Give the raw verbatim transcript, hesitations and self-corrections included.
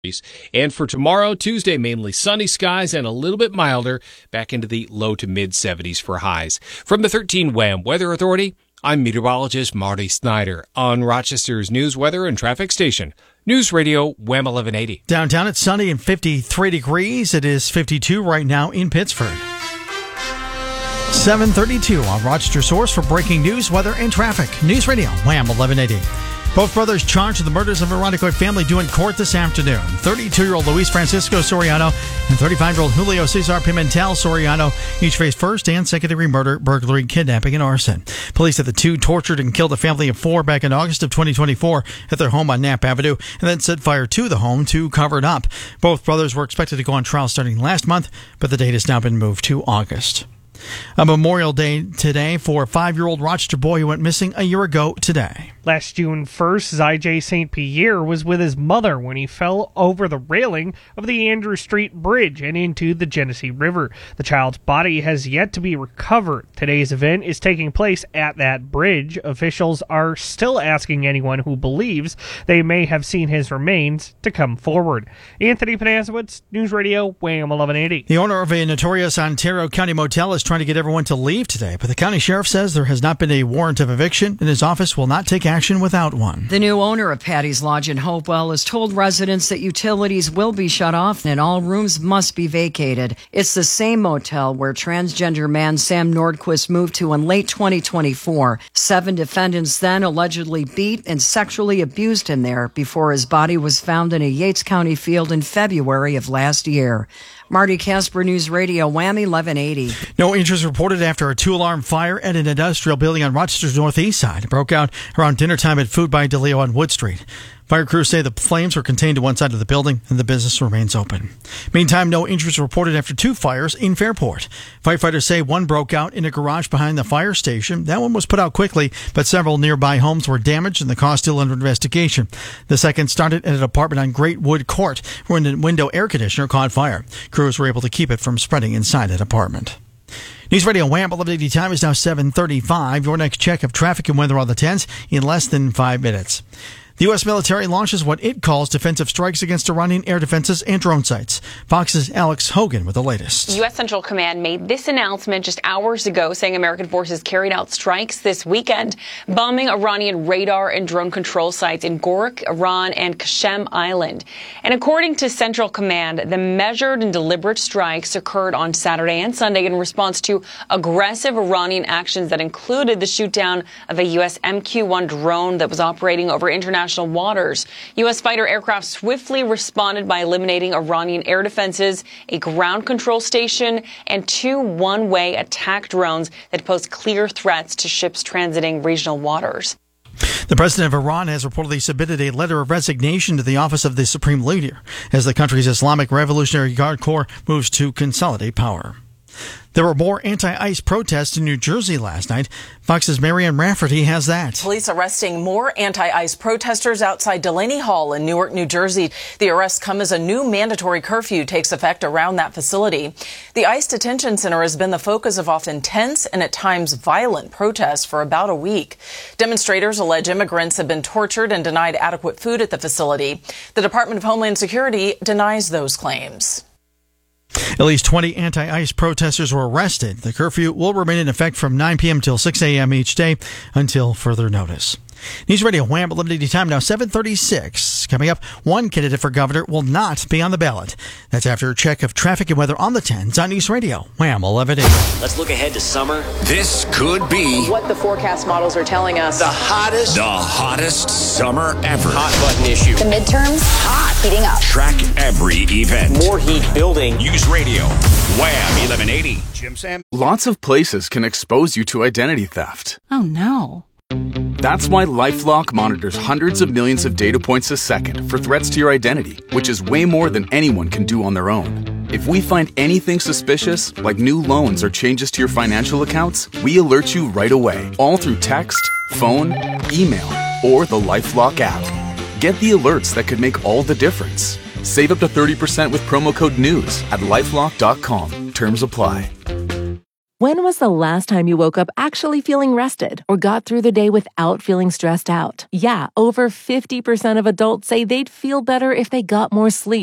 And for tomorrow, Tuesday, mainly sunny skies and a little bit milder, back into the low to mid seventies for highs. From the thirteen WHAM Weather Authority, I'm meteorologist Marty Snyder on Rochester's news, weather, and traffic station. News Radio WHAM eleven eighty. Downtown, it's sunny and fifty-three degrees. It is fifty-two right now in Pittsford. seven thirty-two on Rochester Source for breaking news, weather, and traffic. News Radio WHAM eleven eighty. Both brothers charged with the murders of a Irondequoit family due in court this afternoon. thirty-two-year-old Luis Francisco Soriano and thirty-five-year-old Julio Cesar Pimentel Soriano each face first and second-degree murder, burglary, kidnapping, and arson. Police said the two tortured and killed a family of four back in August of twenty twenty-four at their home on Knapp Avenue and then set fire to the home to cover it up. Both brothers were expected to go on trial starting last month, but the date has now been moved to August. A Memorial Day today for a five-year-old Rochester boy who went missing a year ago today. Last June first, Zijay Saint Pierre was with his mother when he fell over the railing of the Andrew Street Bridge and into the Genesee River. The child's body has yet to be recovered. Today's event is taking place at that bridge. Officials are still asking anyone who believes they may have seen his remains to come forward. Anthony Panasiewicz, News Radio, WHAM eleven eighty. The owner of a notorious Ontario County motel is trying to get everyone to leave today, but the county sheriff says there has not been a warrant of eviction and his office will not take action without one. The new owner of Patty's Lodge in Hopewell has told residents that utilities will be shut off and all rooms must be vacated. It's the same motel where transgender man Sam Nordquist moved to in late twenty twenty-four. Seven defendants then allegedly beat and sexually abused him there before his body was found in a Yates County field in February of last year. Marty Casper, News Radio, WHAM eleven eighty. No injuries reported after a two-alarm fire at an industrial building on Rochester's northeast side. It broke out around dinner time at Food by DeLeo on Wood Street. Fire crews say the flames were contained to one side of the building and the business remains open. Meantime, no injuries reported after two fires in Fairport. Firefighters say one broke out in a garage behind the fire station. That one was put out quickly, but several nearby homes were damaged and the cause still under investigation. The second started at an apartment on Great Wood Court, where a window air conditioner caught fire. Crews were able to keep it from spreading inside that apartment. News Radio WHAM eleven eighty time is now seven thirty-five. Your next check of traffic and weather on the tens in less than five minutes. The U S military launches what it calls defensive strikes against Iranian air defenses and drone sites. Fox's Alex Hogan with the latest. U S Central Command made this announcement just hours ago, saying American forces carried out strikes this weekend, bombing Iranian radar and drone control sites in Gorak, Iran, and Qasem Island. And according to Central Command, the measured and deliberate strikes occurred on Saturday and Sunday in response to aggressive Iranian actions that included the shootdown of a U S M Q one drone that was operating over international waters. U S fighter aircraft swiftly responded by eliminating Iranian air defenses, a ground control station, and two one-way attack drones that pose clear threats to ships transiting regional waters. The president of Iran has reportedly submitted a letter of resignation to the office of the supreme leader as the country's Islamic Revolutionary Guard Corps moves to consolidate power. There were more anti-ICE protests in New Jersey last night. Fox's Marianne Rafferty has that. Police arresting more anti-ICE protesters outside Delaney Hall in Newark, New Jersey. The arrests come as a new mandatory curfew takes effect around that facility. The ICE detention center has been the focus of often tense and at times violent protests for about a week. Demonstrators allege immigrants have been tortured and denied adequate food at the facility. The Department of Homeland Security denies those claims. At least twenty anti-ICE protesters were arrested. The curfew will remain in effect from nine p.m. till six a.m. each day until further notice. News Radio WHAM eleven eighty time now seven thirty-six. Coming up, one candidate for governor will not be on the ballot. That's after a check of traffic and weather on the tens on News Radio WHAM eleven eighty. Let's look ahead to summer. This could be what the forecast models are telling us. The hottest, the hottest summer ever. Hot button issue. The midterms, hot, heating up. Track every event. More heat building. News Radio WHAM eleven eighty. Jim Sam. Lots of places can expose you to identity theft. Oh no. That's why LifeLock monitors hundreds of millions of data points a second for threats to your identity, which is way more than anyone can do on their own. If we find anything suspicious, like new loans or changes to your financial accounts, we alert you right away, all through text, phone, email, or the LifeLock app. Get the alerts that could make all the difference. Save up to thirty percent with promo code NEWS at lifelock dot com. Terms apply. When was the last time you woke up actually feeling rested or got through the day without feeling stressed out? Yeah, over fifty percent of adults say they'd feel better if they got more sleep.